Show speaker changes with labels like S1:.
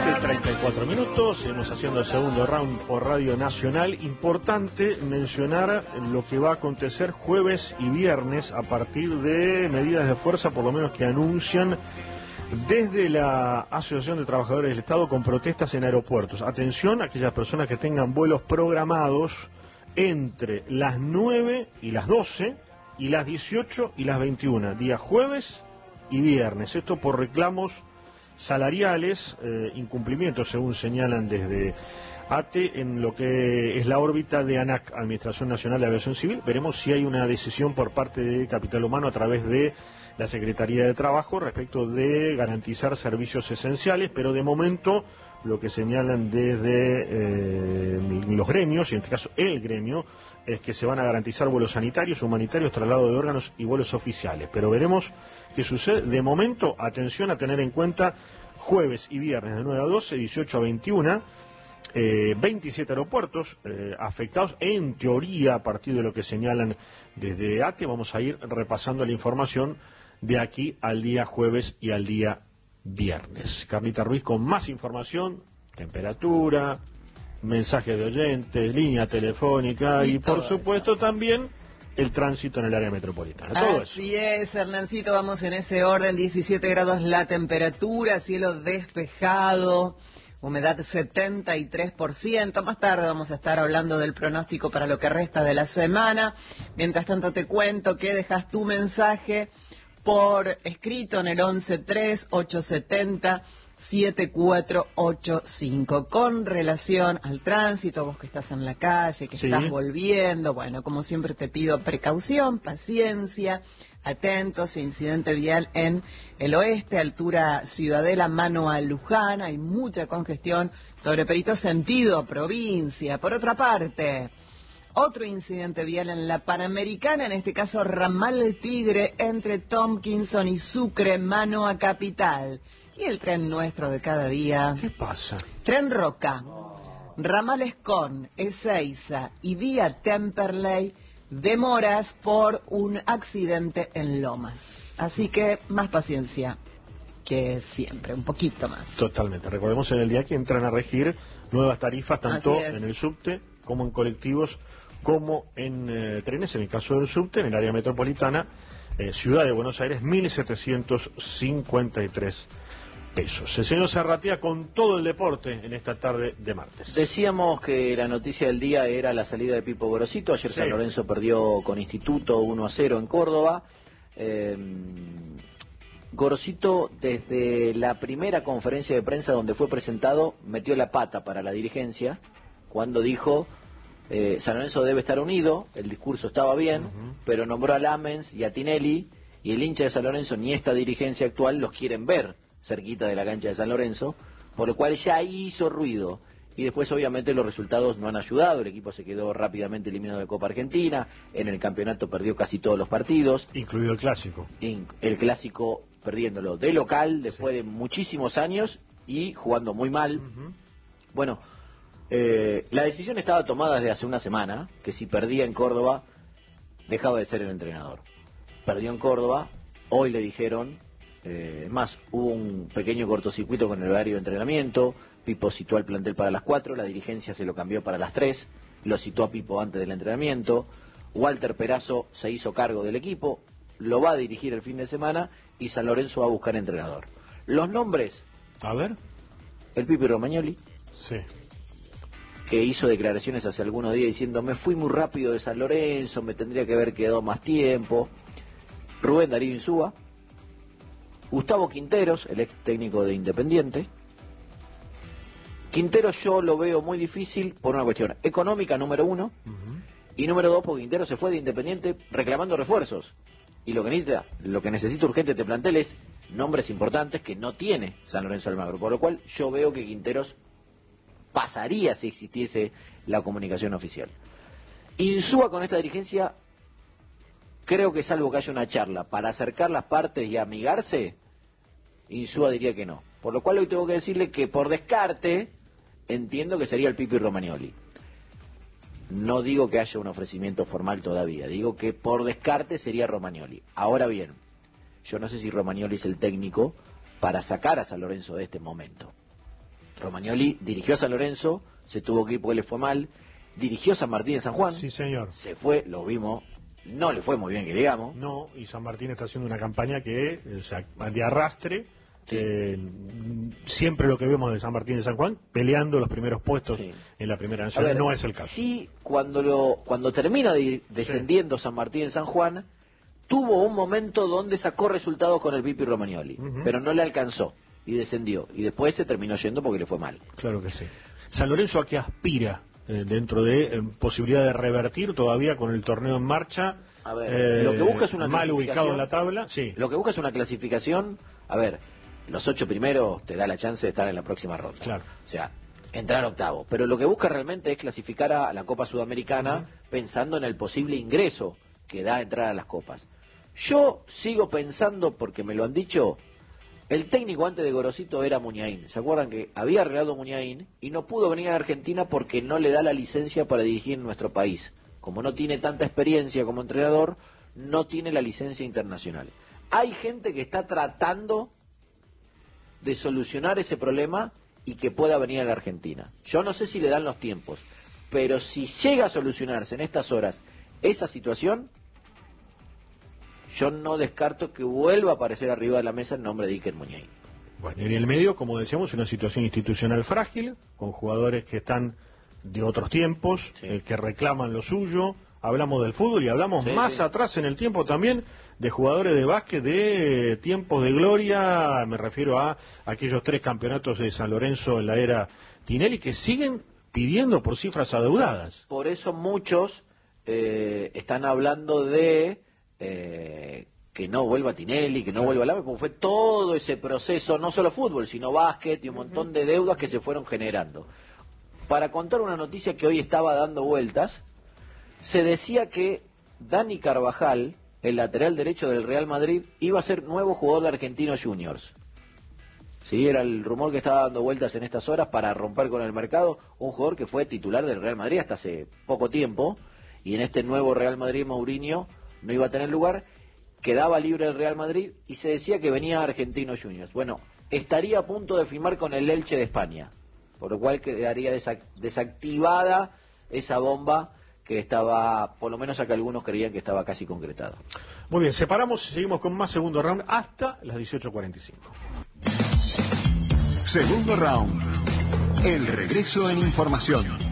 S1: 7:34, seguimos haciendo el segundo round por Radio Nacional. Importante mencionar lo que va a acontecer jueves y viernes a partir de medidas de fuerza, por lo menos que anuncian desde la Asociación de Trabajadores del Estado, con protestas en aeropuertos. Atención a aquellas personas que tengan vuelos programados entre las 9 y las 12 y las 18 y las 21, día jueves y viernes. Esto por reclamos salariales, incumplimientos según señalan desde ATE en lo que es la órbita de ANAC, Administración Nacional de Aviación Civil. Veremos si hay una decisión por parte de Capital Humano a través de la Secretaría de Trabajo respecto de garantizar servicios esenciales, pero de momento lo que señalan desde los gremios, y en este caso el gremio, es que se van a garantizar vuelos sanitarios, humanitarios, traslado de órganos y vuelos oficiales. Pero veremos qué sucede. De momento, atención a tener en cuenta, jueves y viernes de 9 a 12, 18 a 21, 27 aeropuertos afectados, en teoría, a partir de lo que señalan desde ATE. Vamos a ir repasando la información de aquí al día jueves y al día viernes. Carlita Ruiz con más información, temperatura, mensajes de oyentes, línea telefónica y por supuesto eso también el tránsito en el área metropolitana. Todo
S2: Así es, Hernancito, vamos en ese orden. 17 grados la temperatura, cielo despejado, humedad 73%. Más tarde vamos a estar hablando del pronóstico para lo que resta de la semana. Mientras tanto te cuento que dejas tu mensaje por escrito en el 113870-7485 con relación al tránsito. Vos que estás en la calle, que estás volviendo, bueno, como siempre te pido precaución, paciencia, atentos. Incidente vial en el oeste, altura Ciudadela, mano a Luján, hay mucha congestión sobre Perito sentido provincia. Por otra parte, otro incidente vial en la Panamericana, en este caso ramal Tigre, entre Tompkinson y Sucre, mano a Capital. Y el tren nuestro de cada día.
S1: ¿Qué pasa?
S2: Tren Roca, ramal Escón, Ezeiza y vía Temperley, demoras por un accidente en Lomas. Así que más paciencia que siempre, un poquito más.
S1: Totalmente. Recordemos en el día que entran a regir nuevas tarifas, tanto en el subte como en colectivos, como en trenes. En el caso del subte, en el área metropolitana, Ciudad de Buenos Aires, 1.753 pesos. El señor Zarratea con todo el deporte en esta tarde de martes.
S3: Decíamos que la noticia del día era la salida de Pipo Gorosito. Ayer San Lorenzo perdió con Instituto 1-0 en Córdoba. Gorosito, desde la primera conferencia de prensa donde fue presentado, metió la pata para la dirigencia cuando dijo: San Lorenzo debe estar unido. El discurso estaba bien, pero nombró a Lamens y a Tinelli, y el hincha de San Lorenzo ni esta dirigencia actual los quieren ver cerquita de la cancha de San Lorenzo, por lo cual ya hizo ruido. Y después obviamente los resultados no han ayudado. El equipo se quedó rápidamente eliminado de Copa Argentina, en el campeonato perdió casi todos los partidos,
S1: incluido el clásico.
S3: El clásico perdiéndolo de local después de muchísimos años y jugando muy mal. Bueno, la decisión estaba tomada desde hace una semana, que si perdía en Córdoba dejaba de ser el entrenador. Perdió en Córdoba, hoy le dijeron, más, hubo un pequeño cortocircuito con el horario de entrenamiento. Pipo citó al plantel para las 4, la dirigencia se lo cambió para las 3, lo citó a Pipo antes del entrenamiento. Walter Perazo se hizo cargo del equipo, lo va a dirigir el fin de semana y San Lorenzo va a buscar entrenador. Los nombres:
S1: a ver,
S3: el Pipi Romagnoli, que hizo declaraciones hace algunos días diciendo: me fui muy rápido de San Lorenzo, me tendría que haber quedado más tiempo. Rubén Darío Insúa, Gustavo Quinteros, el ex técnico de Independiente. Quinteros yo lo veo muy difícil por una cuestión económica, número uno, y número dos, porque Quinteros se fue de Independiente reclamando refuerzos, y lo que necesita urgente este plantel es nombres importantes que no tiene San Lorenzo Almagro, por lo cual yo veo que Quinteros pasaría si existiese la comunicación oficial. Insúa con esta dirigencia, creo que salvo que haya una charla para acercar las partes y amigarse, Insúa diría que no. Por lo cual hoy tengo que decirle que por descarte entiendo que sería el Pipi Romagnoli. No digo que haya un ofrecimiento formal todavía, digo que por descarte sería Romagnoli. Ahora bien, yo no sé si Romagnoli es el técnico para sacar a San Lorenzo de este momento. Romagnoli dirigió a San Lorenzo, se tuvo que ir porque le fue mal, dirigió San Martín en San Juan.
S1: Sí, señor.
S3: Se fue, lo vimos, no le fue muy bien, que digamos.
S1: No, y San Martín está haciendo una campaña que, o sea, de arrastre.
S3: Sí.
S1: Siempre lo que vemos de San Martín de San Juan, peleando los primeros puestos
S3: Sí.
S1: en la Primera Nacional, no es el caso.
S3: Sí, cuando termina descendiendo San Martín en San Juan, tuvo un momento donde sacó resultados con el Pipi Romagnoli, pero no le alcanzó y descendió. Y después se terminó yendo porque le fue mal.
S1: Claro que sí. San Lorenzo, ¿a qué aspira dentro de posibilidad de revertir todavía con el torneo en marcha?
S3: A ver, lo que busca es una
S1: mal
S3: clasificación.
S1: ubicado en la tabla. Sí.
S3: Lo que busca es una clasificación. A ver, los 8 primeros te da la chance de estar en la próxima ronda.
S1: Claro.
S3: O sea, entrar octavo. Pero lo que busca realmente es clasificar a la Copa Sudamericana pensando en el posible ingreso que da entrar a las copas. Yo sigo pensando, porque me lo han dicho, el técnico antes de Gorosito era Muñain. ¿Se acuerdan que había arreglado Muñain y no pudo venir a Argentina porque no le da la licencia para dirigir en nuestro país? Como no tiene tanta experiencia como entrenador, no tiene la licencia internacional. Hay gente que está tratando de solucionar ese problema y que pueda venir a la Argentina. Yo no sé si le dan los tiempos, pero si llega a solucionarse en estas horas esa situación, yo no descarto que vuelva a aparecer arriba de la mesa el nombre de Iker Muñain.
S1: Bueno, y en el medio, como decíamos, una situación institucional frágil, con jugadores que están de otros tiempos, que reclaman lo suyo. Hablamos del fútbol y hablamos más atrás en el tiempo también de jugadores de básquet de tiempos de gloria. Me refiero a aquellos 3 campeonatos de San Lorenzo en la era Tinelli que siguen pidiendo por cifras adeudadas.
S3: Por eso muchos están hablando de que no vuelva Tinelli, que no vuelva Lame, porque fue todo ese proceso, no solo fútbol, sino básquet y un montón de deudas que se fueron generando. Para contar una noticia que hoy estaba dando vueltas, se decía que Dani Carvajal, el lateral derecho del Real Madrid, iba a ser nuevo jugador de Argentinos Juniors. Sí, era el rumor que estaba dando vueltas en estas horas para romper con el mercado, un jugador que fue titular del Real Madrid hasta hace poco tiempo, y en este nuevo Real Madrid Mourinho no iba a tener lugar, quedaba libre el Real Madrid y se decía que venía a Argentinos Juniors. Bueno, estaría a punto de firmar con el Elche de España, por lo cual quedaría desactivada esa bomba que estaba, por lo menos acá algunos creían que estaba casi concretada.
S1: Muy bien, separamos y seguimos con más segundo round hasta las 18:45.
S4: Segundo round. El regreso en información.